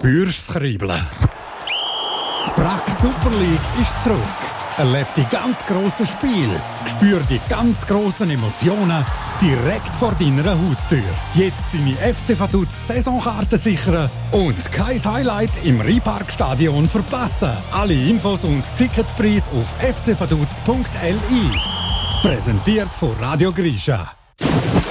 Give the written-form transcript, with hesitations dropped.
Spürst das Kribbeln? Die Bragg Super League ist zurück. Erleb die ganz grossen Spiele. Spür die ganz grossen Emotionen direkt vor deiner Haustür. Jetzt deine FC Vaduz Saisonkarte sichern und kein Highlight im Rheinparkstadion verpassen. Alle Infos und Ticketpreis auf fcvaduz.li. Präsentiert von Radio Grisha.